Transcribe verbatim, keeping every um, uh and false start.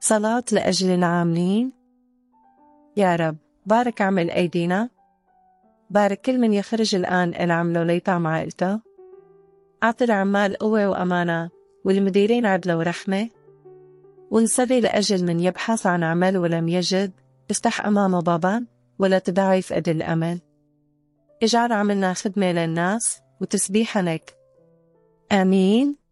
صلاة لأجل العاملين. يا رب بارك عمل أيدينا، بارك كل من يخرج الآن إلى عمله ليطعم عائلته. أعطي العمال قوة وأمانة والمديرين عدل ورحمة. ونصلي لأجل من يبحث عن عمل ولم يجد، افتح أمامه بابا ولا تدعي فقد الأمل. اجعل عملنا خدمة للناس وتسبيحا لك. آمين.